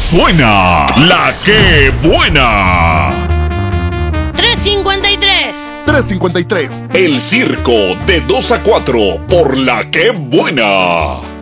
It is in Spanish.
Suena la que buena. 353. 353. El circo de 2 a 4 por la que buena.